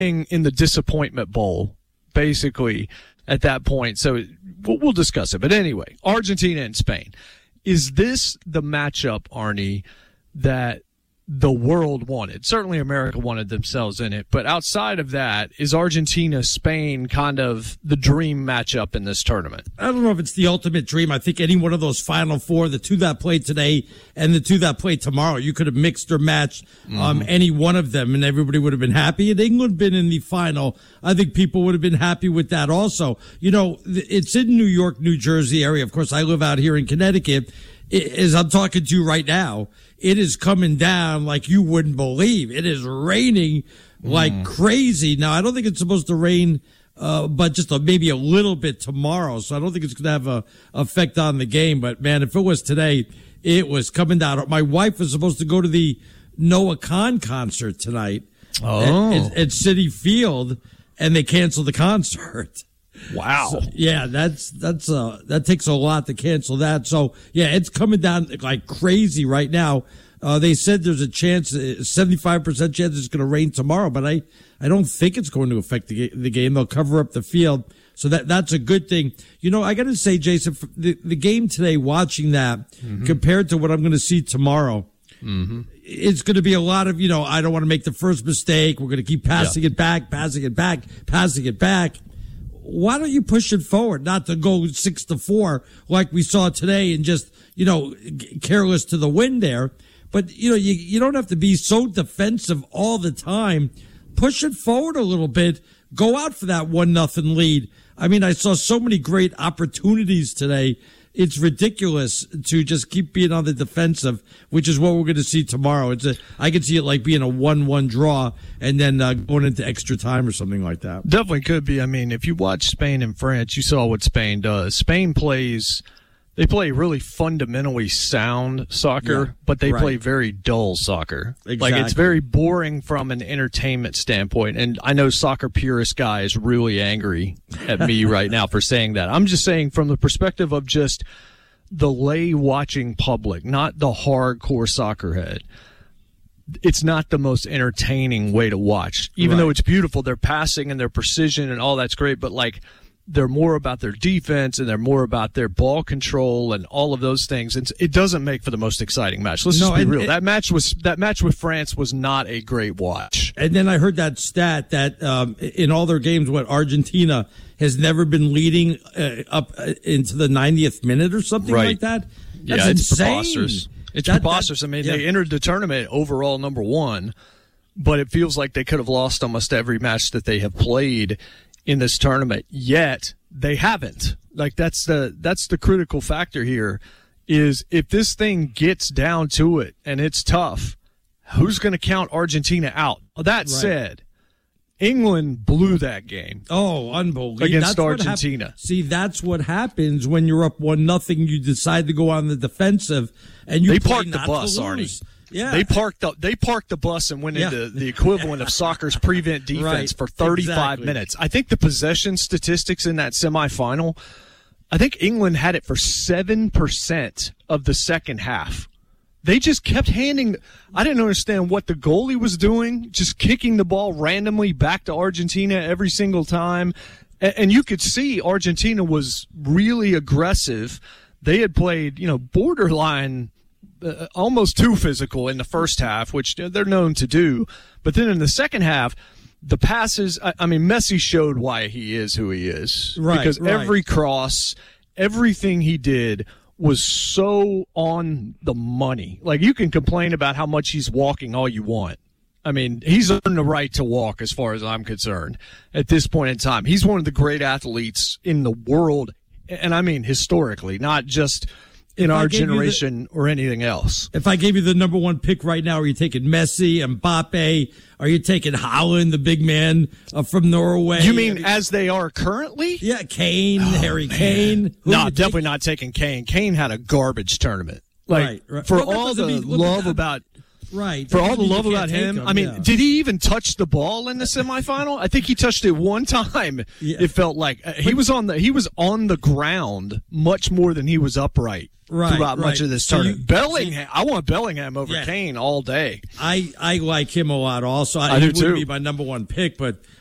in the disappointment bowl, basically, at that point. So we'll discuss it. But anyway, Argentina and Spain. Is this the matchup, Arnie, that the world wanted? Certainly America wanted themselves in it. But outside of that, is Argentina-Spain kind of the dream matchup in this tournament? I don't know if it's the ultimate dream. I think any one of those Final Four, the two that play today and the two that play tomorrow, you could have mixed or matched any one of them, and everybody would have been happy. Had England been in the final, I think people would have been happy with that also. You know, it's in New York, New Jersey area. Of course, I live out here in Connecticut. As I'm talking to you right now, it is coming down like you wouldn't believe. It is raining like crazy. Now, I don't think it's supposed to rain, but just maybe a little bit tomorrow. So I don't think it's going to have a effect on the game. But man, if it was today, it was coming down. My wife was supposed to go to the Noah Khan concert tonight at Citi Field, and they canceled the concert. Wow. So, yeah, that takes a lot to cancel that. So yeah, it's coming down like crazy right now. They said there's a chance, 75% chance it's going to rain tomorrow, but I don't think it's going to affect the game. They'll cover up the field. So that's a good thing. You know, I got to say, Jason, the game today, watching that compared to what I'm going to see tomorrow, it's going to be a lot of, I don't want to make the first mistake. We're going to keep passing it back. Why don't you push it forward, not to go 6-4 like we saw today and just, careless to the wind there. But, you don't have to be so defensive all the time. Push it forward a little bit. Go out for that 1-0 lead. I mean, I saw so many great opportunities today. It's ridiculous to just keep being on the defensive, which is what we're going to see tomorrow. I could see it like being a 1-1 draw and then going into extra time or something like that. Definitely could be. I mean, if you watch Spain and France, you saw what Spain does. Spain they play really fundamentally sound soccer, but they play very dull soccer. Exactly. Like, it's very boring from an entertainment standpoint. And I know soccer purist guy is really angry at me right now for saying that. I'm just saying from the perspective of just the lay watching public, not the hardcore soccer head. It's not the most entertaining way to watch. Even though it's beautiful, their passing and their precision and all that's great, but they're more about their defense and they're more about their ball control and all of those things. And it doesn't make for the most exciting match. Let's just be real. That match with France was not a great watch. And then I heard that stat that in all their games, Argentina has never been leading up into the 90th minute or something like that. That's insane. Preposterous. It's preposterous. I mean, they entered the tournament overall number 1, but it feels like they could have lost almost every match that they have played in this tournament, yet they haven't. Like, that's the critical factor here, is if this thing gets down to it and it's tough, who's going to count Argentina out? That said, England blew that game. Oh, unbelievable. Against Argentina. See, that's what happens when you're up 1-0, you decide to go on the defensive, and they parked the bus, Arnie. Yeah. They parked the bus and went into the equivalent of soccer's prevent defense for 35 minutes. I think the possession statistics in that semifinal, I think England had it for 7% of the second half. They just kept handing. I didn't understand what the goalie was doing, just kicking the ball randomly back to Argentina every single time. And you could see Argentina was really aggressive. They had played, borderline almost too physical in the first half, which they're known to do. But then in the second half, the passes, I mean, Messi showed why he is who he is. Because every cross, everything he did was so on the money. Like, you can complain about how much he's walking all you want. I mean, he's earned the right to walk as far as I'm concerned at this point in time. He's one of the great athletes in the world, and I mean historically, not just in our generation or anything else. If I gave you the number 1 pick right now, are you taking Messi, Mbappe? Are you taking Haaland, the big man from Norway? You mean as they are currently? Yeah, Kane, Harry Kane. No, definitely not taking Kane. Kane had a garbage tournament. Like, for all the love about... Right. For all the love about him, I mean, did he even touch the ball in the semifinal? I think he touched it one time. Yeah. It felt like he was on the ground much more than he was upright. throughout much of this tournament. Bellingham, I want Bellingham over Kane all day. I like him a lot also. I do he too. Wouldn't be my number one pick, but